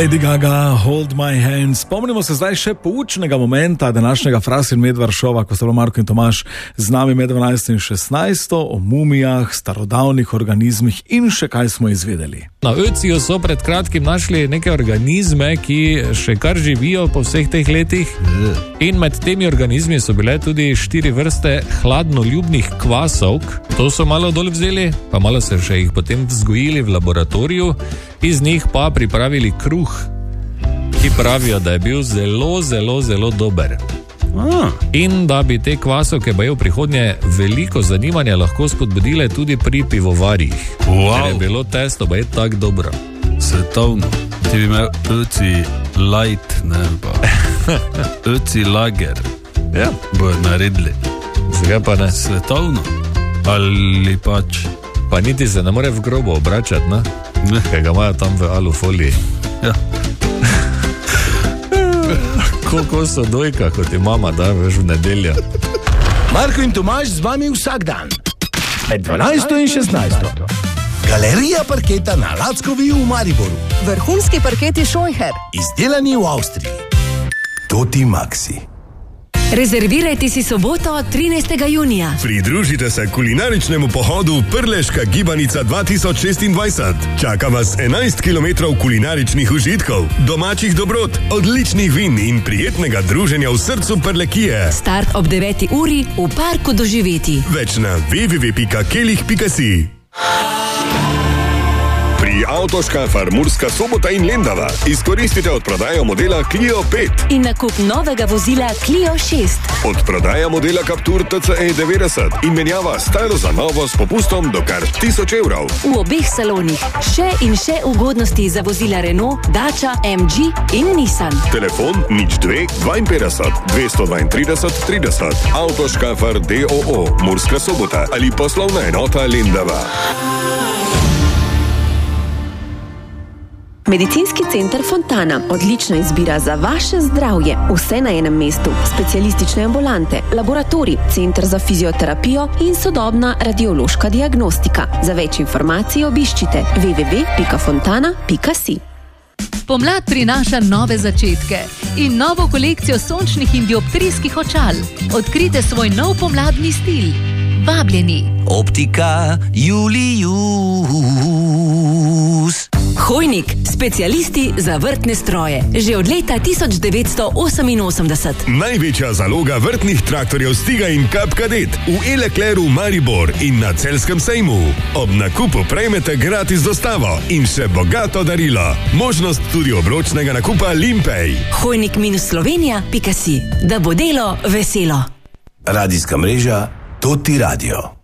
Lady Gaga, Hold My Hand. Spomnimo se zdaj še poučnega momenta današnjega Fras in Medvar šova, ko sta bila Marko in Tomaž z nami med 12 in 16, o mumijah, starodavnih organizmih in še kaj smo izvedeli. Na Ötsiju so pred kratkim našli neke organizme, ki še kar živijo po vseh teh letih. In med temi organizmi so bile tudi 4 vrste hladnoljubnih kvasovk. To so malo dol vzeli, pa malo se še jih potem vzgojili v laboratoriju, iz njih pa pripravili kruh, ki pravijo, da je bil zelo dober. In da bi te kvasovke v prihodnje veliko zanimanja lahko spodbudile tudi pri pivovarjih. Ker je bilo testo tako dobro. Svetovno. Ti bi imel Ötzi Light, ne pa Ötzi Lager. Ja. Bojo naredili. Zakaj pa ne? Svetovno. Ali pač. Pa niti se ne more v grobo obračati, ne? Ker ga imajo tam v alufoliji. Ja. Koliko so dojka, kot je mama, da veš v nedeljo. Marko in Tomaž z vami vsak dan. Med 12 in 16. Galerija parketa na Lackovi v Mariboru. Vrhunski parketi Scheucher. Izdelani v Avstriji. Toti Maxi. Rezervirajte si soboto 13. junija. Pridružite se kulinaričnemu pohodu Prleška gibanica 2026. Čaka vas 11 km kulinaričnih užitkov, domačih dobrot, odličnih vin in prijetnega druženja v srcu Prlekije. Start ob 9. uri v parku doživeti. Več na www.kelih.si. Pri Avtoškafar Murska Sobota in Lendava izkoristite odprodajo modela Clio 5 in nakup novega vozila Clio 6. Odprodaja modela Captur TCE 90 in menjava staro za novo s popustom do kar 1000 evrov. V obeh salonih še in še ugodnosti za vozila Renault, Dacia, MG in Nissan. Telefon 02 52 232 30. Avtoškafar DOO Murska Sobota ali poslovna enota Lendava. Medicinski center Fontana. Odlična izbira za vaše zdravje. Vse na enem mestu. Specialistične ambulante, laboratorij, center za fizioterapijo in sodobna radiološka diagnostika. Za več informacij obiščite www.fontana.si. Pomlad prinaša nove začetke in novo kolekcijo sončnih in dioptrijskih očal. Odkrite svoj nov pomladni stil. Vabljeni. Optika Julius. Hojnik, specialisti za vrtne stroje. Že od leta 1988. Največja zaloga vrtnih traktorjev Stiga in Cup Cadet v E-Leclercu Maribor in na Celjskem sejmu. Ob nakupu prejmete gratis dostavo in še bogato darilo. Možnost tudi obročnega nakupa Limpej. Hojnik-slovenija.si. Da bo delo veselo. Radijska mreža Toti Radio.